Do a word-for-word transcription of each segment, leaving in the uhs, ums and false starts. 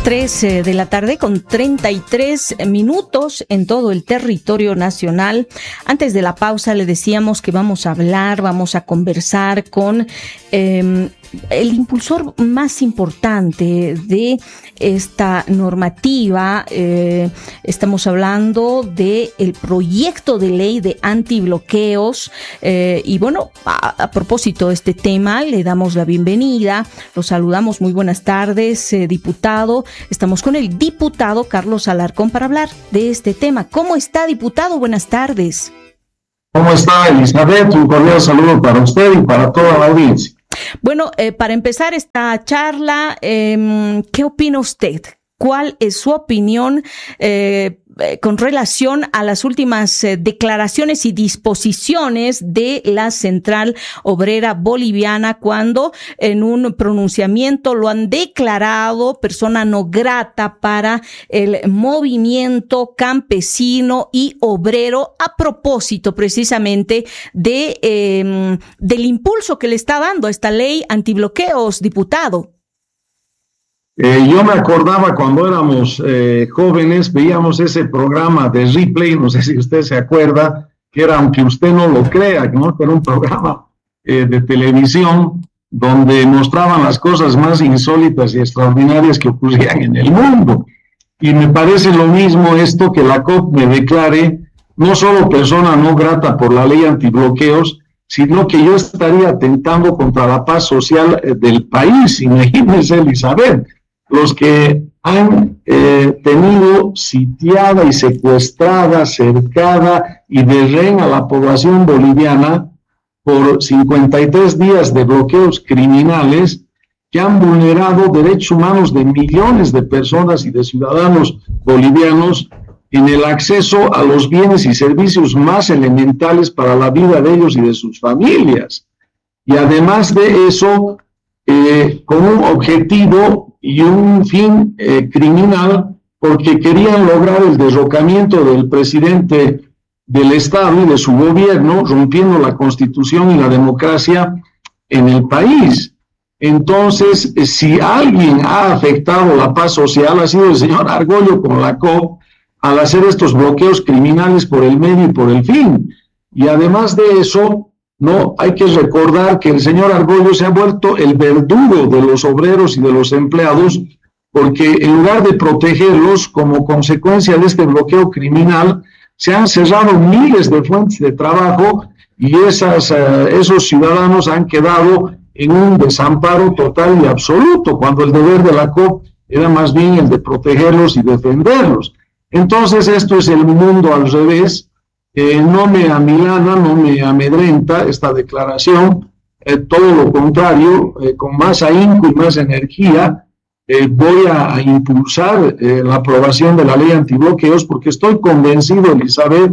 tres de la tarde con treinta y tres minutos en todo el territorio nacional. Antes de la pausa le decíamos que vamos a hablar, vamos a conversar con eh, el impulsor más importante de esta normativa. Eh, estamos hablando de el proyecto de ley de antibloqueos eh, y bueno, a, a propósito de este tema le damos la bienvenida, lo saludamos, muy buenas tardes, eh, diputado. Estamos con el diputado Carlos Alarcón para hablar de este tema. ¿Cómo está, diputado? Buenas tardes. ¿Cómo está, Elizabeth? Un cordial saludo para usted y para toda la audiencia. Bueno, eh, para empezar esta charla, eh, ¿qué opina usted? ¿Cuál es su opinión eh, eh, con relación a las últimas eh, declaraciones y disposiciones de la Central Obrera Boliviana cuando en un pronunciamiento lo han declarado persona no grata para el movimiento campesino y obrero a propósito precisamente de eh, del impulso que le está dando a esta ley antibloqueos, diputado? Eh, yo me acordaba cuando éramos eh, jóvenes, veíamos ese programa de Replay, no sé si usted se acuerda, que era, aunque usted no lo crea, ¿no? Era un programa eh, de televisión donde mostraban las cosas más insólitas y extraordinarias que ocurrían en el mundo. Y me parece lo mismo esto, que la C O P me declare no solo persona no grata por la ley antibloqueos, sino que yo estaría atentando contra la paz social eh, del país. Imagínense, Elizabeth, los que han eh, tenido sitiada y secuestrada, cercada y de rehén a la población boliviana por cincuenta y tres días de bloqueos criminales que han vulnerado derechos humanos de millones de personas y de ciudadanos bolivianos en el acceso a los bienes y servicios más elementales para la vida de ellos y de sus familias. Y además de eso, eh, con un objetivo y un fin eh, criminal, porque querían lograr el derrocamiento del presidente del Estado y de su gobierno, rompiendo la Constitución y la democracia en el país. Entonces, eh, si alguien ha afectado la paz social, ha sido el señor Argüello con la C O P, al hacer estos bloqueos criminales por el medio y por el fin. Y además de eso, no hay que recordar que el señor Argüello se ha vuelto el verdugo de los obreros y de los empleados, porque en lugar de protegerlos como consecuencia de este bloqueo criminal, se han cerrado miles de fuentes de trabajo y esas, uh, esos ciudadanos han quedado en un desamparo total y absoluto, cuando el deber de la C O P era más bien el de protegerlos y defenderlos. Entonces esto es el mundo al revés. Eh, no me amilana, no me amedrenta esta declaración, eh, todo lo contrario, eh, con más ahínco y más energía eh, voy a, a impulsar eh, la aprobación de la ley antibloqueos, porque estoy convencido, Elizabeth,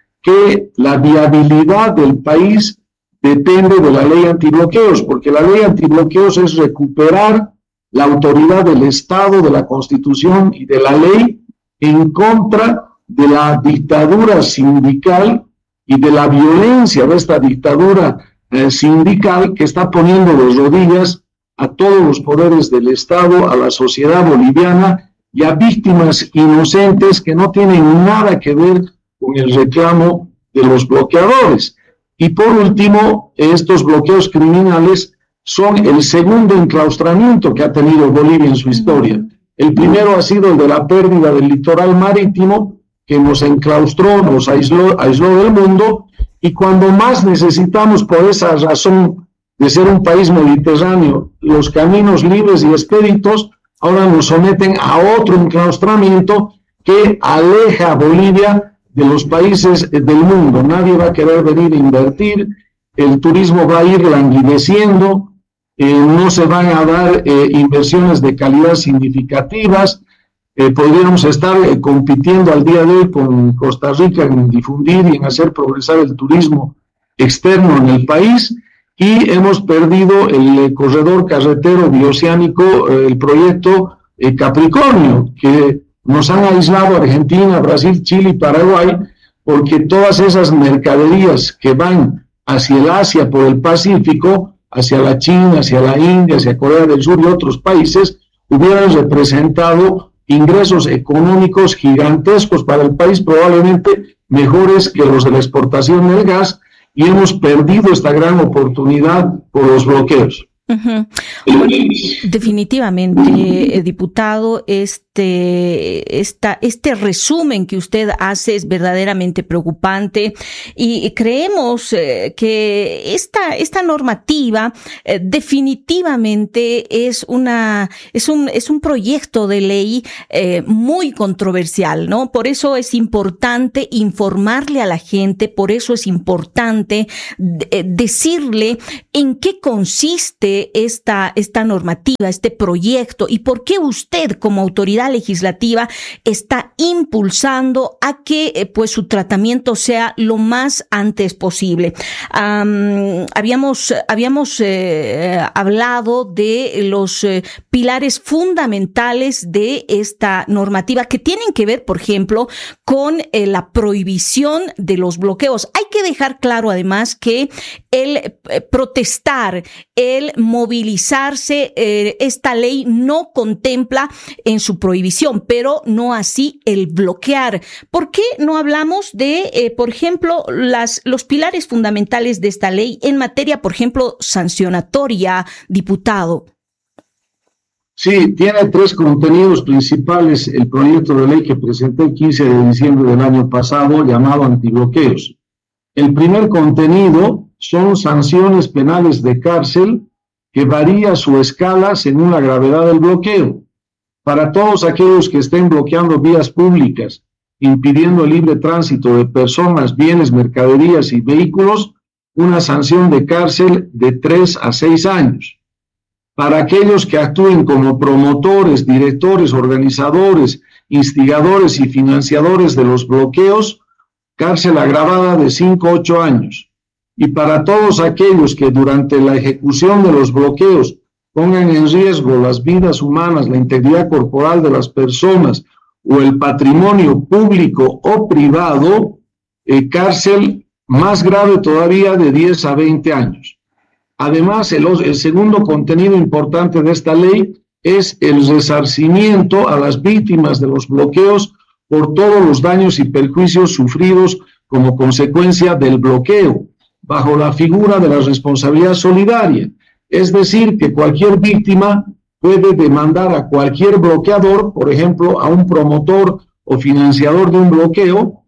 que la viabilidad del país depende de la ley antibloqueos, porque la ley antibloqueos es recuperar la autoridad del Estado, de la Constitución y de la ley en contra de la dictadura sindical y de la violencia de esta dictadura eh, sindical que está poniendo de rodillas a todos los poderes del Estado, a la sociedad boliviana y a víctimas inocentes que no tienen nada que ver con el reclamo de los bloqueadores. Y por último, estos bloqueos criminales son el segundo enclaustramiento que ha tenido Bolivia en su historia. El primero ha sido el de la pérdida del litoral marítimo, que nos enclaustró, nos aisló, aisló del mundo, y cuando más necesitamos, por esa razón de ser un país mediterráneo, los caminos libres y expeditos, ahora nos someten a otro enclaustramiento que aleja a Bolivia de los países del mundo. Nadie va a querer venir a invertir, el turismo va a ir languideciendo, eh, no se van a dar eh, inversiones de calidad significativas. Eh, podríamos estar eh, compitiendo al día de hoy con Costa Rica en difundir y en hacer progresar el turismo externo en el país, y hemos perdido el eh, corredor carretero bioceánico, eh, el proyecto eh, Capricornio, que nos han aislado Argentina, Brasil, Chile y Paraguay, porque todas esas mercaderías que van hacia el Asia por el Pacífico, hacia la China, hacia la India, hacia Corea del Sur y otros países, hubieran representado ingresos económicos gigantescos para el país, probablemente mejores que los de la exportación del gas, y hemos perdido esta gran oportunidad por los bloqueos. Uh-huh. Bueno, definitivamente, eh, diputado, este, esta, este resumen que usted hace es verdaderamente preocupante y creemos eh, que esta, esta normativa eh, definitivamente es una, es un, es un proyecto de ley eh, muy controversial, ¿no? Por eso es importante informarle a la gente, por eso es importante de, decirle en qué consiste esta, esta normativa, este proyecto, y por qué usted como autoridad legislativa está impulsando a que eh, pues su tratamiento sea lo más antes posible. Um, habíamos habíamos eh, hablado de los eh, pilares fundamentales de esta normativa que tienen que ver, por ejemplo, con eh, la prohibición de los bloqueos. Hay que dejar claro además que el eh, protestar, el movilizarse, eh, esta ley no contempla en su prohibición, pero no así el bloquear. ¿Por qué no hablamos de, eh, por ejemplo, las, los pilares fundamentales de esta ley en materia, por ejemplo, sancionatoria, diputado? Sí, tiene tres contenidos principales el proyecto de ley que presenté el quince de diciembre del año pasado, llamado antibloqueos. El primer contenido son sanciones penales de cárcel que varía su escala según la gravedad del bloqueo. Para todos aquellos que estén bloqueando vías públicas, impidiendo el libre tránsito de personas, bienes, mercaderías y vehículos, una sanción de cárcel de tres a seis años. Para aquellos que actúen como promotores, directores, organizadores, instigadores y financiadores de los bloqueos, cárcel agravada de cinco a ocho años. Y para todos aquellos que durante la ejecución de los bloqueos pongan en riesgo las vidas humanas, la integridad corporal de las personas o el patrimonio público o privado, eh, cárcel más grave todavía de diez a veinte años. Además, el, el segundo contenido importante de esta ley es el resarcimiento a las víctimas de los bloqueos por todos los daños y perjuicios sufridos como consecuencia del bloqueo, bajo la figura de la responsabilidad solidaria. Es decir, que cualquier víctima puede demandar a cualquier bloqueador, por ejemplo, a un promotor o financiador de un bloqueo,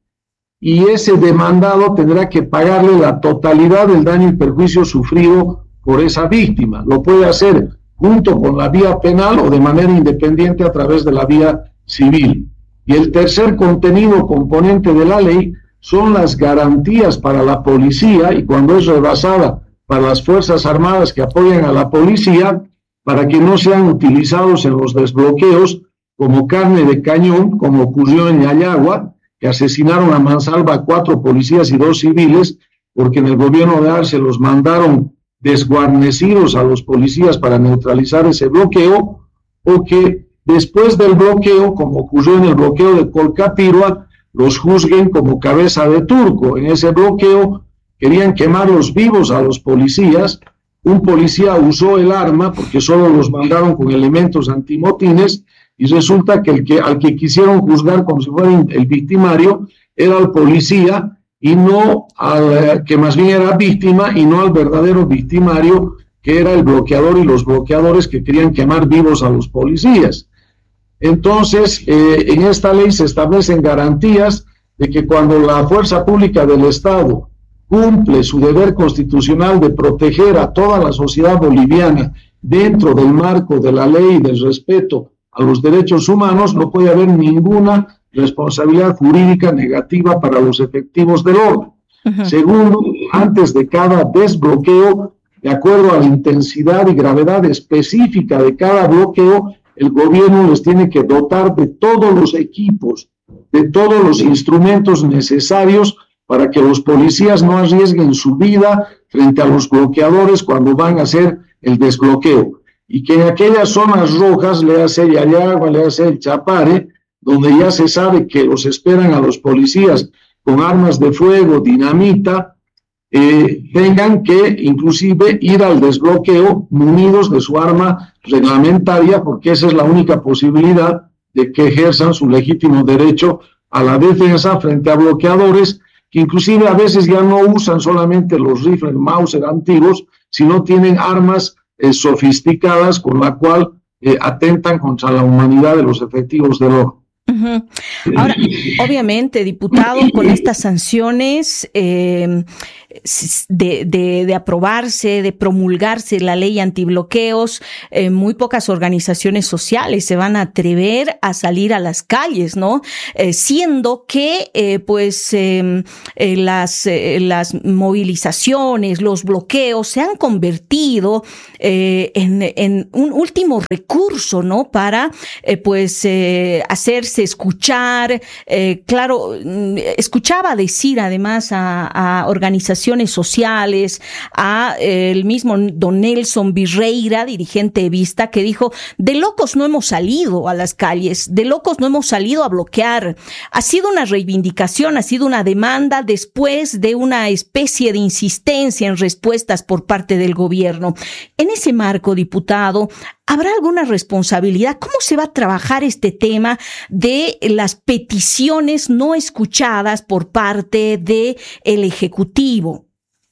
y ese demandado tendrá que pagarle la totalidad del daño y perjuicio sufrido por esa víctima. Lo puede hacer junto con la vía penal o de manera independiente a través de la vía civil. Y el tercer contenido componente de la ley son las garantías para la policía, y cuando es rebasada, para las Fuerzas Armadas que apoyan a la policía, para que no sean utilizados en los desbloqueos como carne de cañón, como ocurrió en Yayagua, que asesinaron a mansalva a cuatro policías y dos civiles, porque en el gobierno de Arce los mandaron desguarnecidos a los policías para neutralizar ese bloqueo, o que después del bloqueo, como ocurrió en el bloqueo de Colcatirua, los juzguen como cabeza de turco. En ese bloqueo querían quemarlos vivos a los policías. Un policía usó el arma porque solo los mandaron con elementos antimotines, y resulta que, el que al que quisieron juzgar como si fuera el victimario era el policía, y no al que más bien era víctima, y no al verdadero victimario, que era el bloqueador y los bloqueadores que querían quemar vivos a los policías. Entonces, eh, en esta ley se establecen garantías de que cuando la fuerza pública del Estado cumple su deber constitucional de proteger a toda la sociedad boliviana dentro del marco de la ley y del respeto a los derechos humanos, no puede haber ninguna responsabilidad jurídica negativa para los efectivos del orden. Uh-huh. Segundo, antes de cada desbloqueo, de acuerdo a la intensidad y gravedad específica de cada bloqueo, el gobierno les tiene que dotar de todos los equipos, de todos los instrumentos necesarios para que los policías no arriesguen su vida frente a los bloqueadores cuando van a hacer el desbloqueo. Y que en aquellas zonas rojas, le hace Yayagua, le hace el Chapare, donde ya se sabe que los esperan a los policías con armas de fuego, dinamita, eh, tengan que inclusive ir al desbloqueo munidos de su arma reglamentaria, porque esa es la única posibilidad de que ejerzan su legítimo derecho a la defensa frente a bloqueadores que inclusive a veces ya no usan solamente los rifles Mauser antiguos, sino tienen armas eh, sofisticadas con la cual eh, atentan contra la humanidad de los efectivos del orden. Uh-huh. Ahora, obviamente, diputado, con estas sanciones eh, de, de, de aprobarse, de promulgarse la ley antibloqueos, eh, muy pocas organizaciones sociales se van a atrever a salir a las calles, ¿no? Eh, siendo que, eh, pues, eh, eh, las, eh, las movilizaciones, los bloqueos se han convertido eh, en, en un último recurso, ¿no? Para, eh, pues, eh, hacerse escuchar, eh, claro, escuchaba decir además a, a organizaciones sociales, a eh, el mismo don Nelson Virreira, dirigente evista, que dijo, de locos no hemos salido a las calles, de locos no hemos salido a bloquear. Ha sido una reivindicación, ha sido una demanda después de una especie de insistencia en respuestas por parte del gobierno. En ese marco, diputado, ¿habrá alguna responsabilidad? ¿Cómo se va a trabajar este tema de las peticiones no escuchadas por parte del Ejecutivo?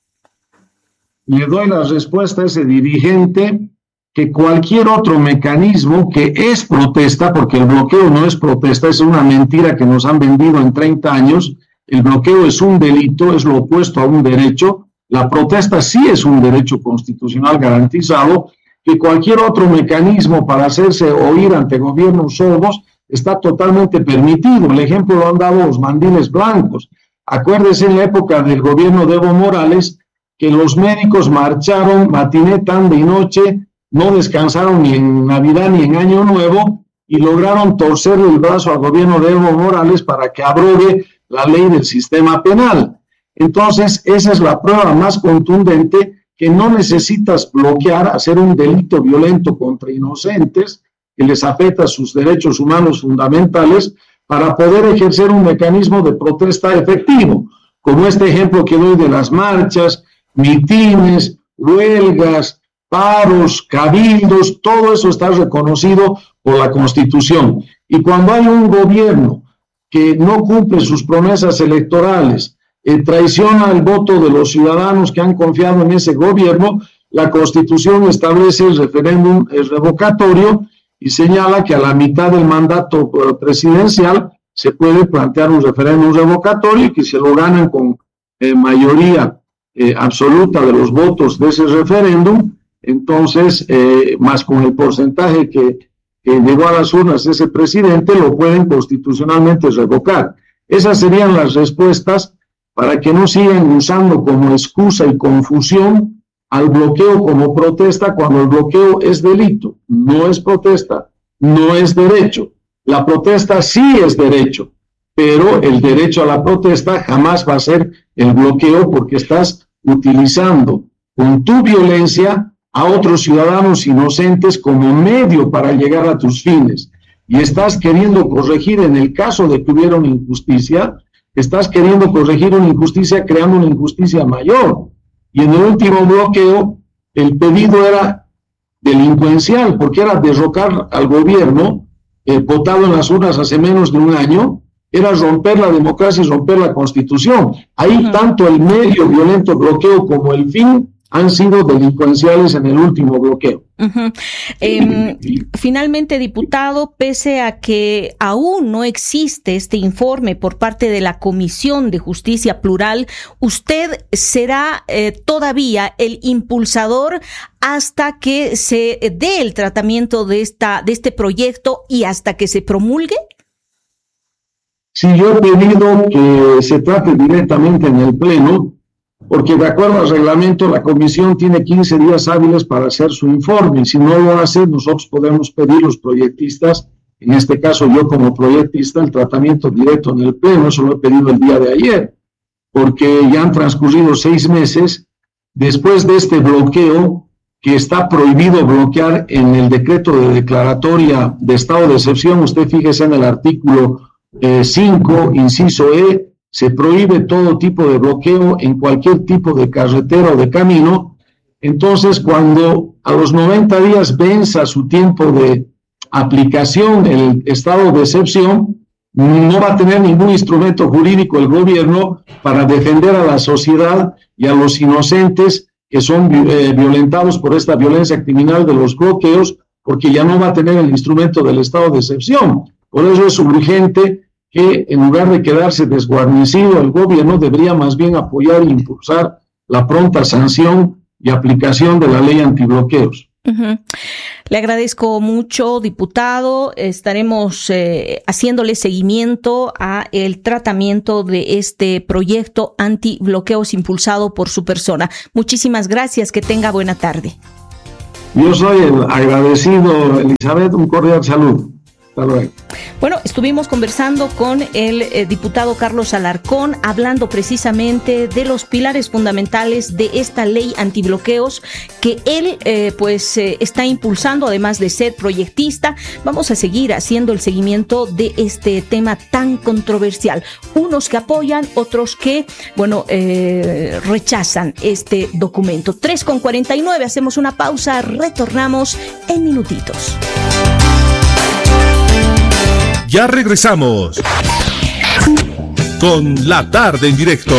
Le doy la respuesta a ese dirigente que cualquier otro mecanismo que es protesta, porque el bloqueo no es protesta, es una mentira que nos han vendido en treinta años, el bloqueo es un delito, es lo opuesto a un derecho, la protesta sí es un derecho constitucional garantizado, que cualquier otro mecanismo para hacerse oír ante gobiernos sordos está totalmente permitido. El ejemplo lo han dado los mandiles blancos. Acuérdese en la época del gobierno de Evo Morales que los médicos marcharon matiné, tarde y noche, no descansaron ni en Navidad ni en Año Nuevo y lograron torcerle el brazo al gobierno de Evo Morales para que abrogue la ley del sistema penal. Entonces, esa es la prueba más contundente que no necesitas bloquear, hacer un delito violento contra inocentes que les afecta sus derechos humanos fundamentales para poder ejercer un mecanismo de protesta efectivo, como este ejemplo que doy de las marchas, mitines, huelgas, paros, cabildos, todo eso está reconocido por la Constitución. Y cuando hay un gobierno que no cumple sus promesas electorales, Eh, traiciona el voto de los ciudadanos que han confiado en ese gobierno, la Constitución establece el referéndum el revocatorio y señala que a la mitad del mandato presidencial se puede plantear un referéndum revocatorio y que se lo ganan con eh, mayoría eh, absoluta de los votos de ese referéndum, entonces, eh, más con el porcentaje que, que llegó a las urnas ese presidente, lo pueden constitucionalmente revocar. Esas serían las respuestas para que no sigan usando como excusa y confusión al bloqueo como protesta, cuando el bloqueo es delito, no es protesta, no es derecho. La protesta sí es derecho, pero el derecho a la protesta jamás va a ser el bloqueo, porque estás utilizando con tu violencia a otros ciudadanos inocentes como medio para llegar a tus fines, y estás queriendo corregir, en el caso de que hubiera una injusticia, estás queriendo corregir una injusticia creando una injusticia mayor. Y en el último bloqueo, el pedido era delincuencial, porque era derrocar al gobierno eh, votado en las urnas hace menos de un año, era romper la democracia y romper la Constitución. Ahí uh-huh. tanto el medio violento bloqueo como el fin han sido delincuenciales en el último bloqueo. Uh-huh. Eh, finalmente, diputado, pese a que aún no existe este informe por parte de la Comisión de Justicia Plural, usted será eh, todavía el impulsador hasta que se dé el tratamiento de esta de este proyecto y hasta que se promulgue. Sí, yo he pedido que se trate directamente en el Pleno, porque de acuerdo al reglamento la comisión tiene quince días hábiles para hacer su informe, y si no lo hace, nosotros podemos pedir, los proyectistas, en este caso yo como proyectista, el tratamiento directo en el Pleno. Eso lo he pedido el día de ayer, porque ya han transcurrido seis meses después de este bloqueo, que está prohibido bloquear en el decreto de declaratoria de estado de excepción. Usted fíjese en el artículo cinco, eh, inciso E, se prohíbe todo tipo de bloqueo en cualquier tipo de carretera o de camino. Entonces, cuando a los noventa días venza su tiempo de aplicación el estado de excepción, no va a tener ningún instrumento jurídico el gobierno para defender a la sociedad y a los inocentes que son eh, violentados por esta violencia criminal de los bloqueos, porque ya no va a tener el instrumento del estado de excepción. Por eso es urgente que, en lugar de quedarse desguarnecido, el gobierno debería más bien apoyar e impulsar la pronta sanción y aplicación de la ley antibloqueos. Uh-huh. Le agradezco mucho, diputado. Estaremos eh, haciéndole seguimiento a el tratamiento de este proyecto antibloqueos impulsado por su persona. Muchísimas gracias. Que tenga buena tarde. Yo soy el agradecido, Elizabeth. Un cordial saludo. Hasta luego. Bueno, estuvimos conversando con el eh, diputado Carlos Alarcón, hablando precisamente de los pilares fundamentales de esta ley antibloqueos que él eh, pues eh, está impulsando, además de ser proyectista. Vamos a seguir haciendo el seguimiento de este tema tan controversial. Unos que apoyan, otros que, bueno, eh, rechazan este documento. tres con cuarenta y nueve, hacemos una pausa, retornamos en minutitos. Ya regresamos con La Tarde en Directo.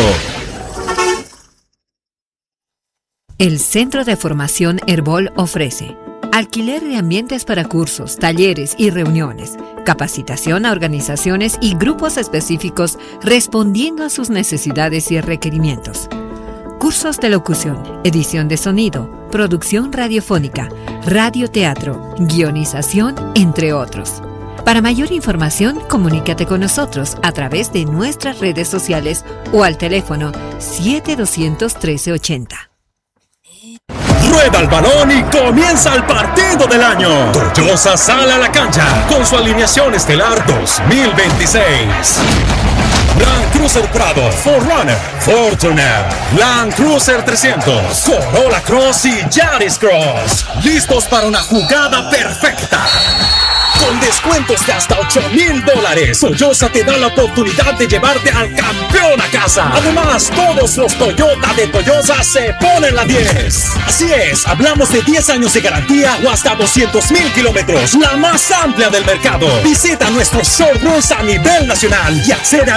El Centro de Formación Herbol ofrece alquiler de ambientes para cursos, talleres y reuniones, capacitación a organizaciones y grupos específicos respondiendo a sus necesidades y requerimientos. Cursos de locución, edición de sonido, producción radiofónica, radioteatro, guionización, entre otros. Para mayor información, comunícate con nosotros a través de nuestras redes sociales o al teléfono siete dos cero cero, uno tres ocho cero. Rueda el balón y comienza el partido del año. Toyosa sale a la cancha con su alineación estelar dos mil veintiséis. Land Cruiser Prado, cuatro runner, Fortuner, Land Cruiser trescientos, Corolla Cross y Yaris Cross. Listos para una jugada perfecta. Con descuentos de hasta ocho mil dólares, Toyosa te da la oportunidad de llevarte al campeón a casa. Además, todos los Toyota de Toyosa se ponen la diez. Así es, hablamos de diez años de garantía o hasta doscientos mil kilómetros, la más amplia del mercado. Visita nuestros showrooms a nivel nacional y accede a